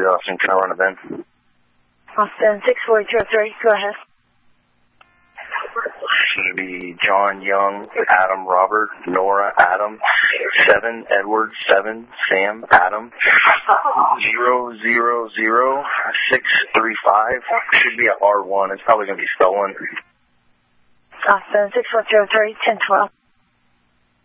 Austin. Can I run a VIN? Austin 6403, go ahead. Should be John Young, Adam Robert, Nora Adam, 7 Edward 7 Sam Adam, 000635. Should be a R1. It's probably going to be stolen. Austin 6403, 1012.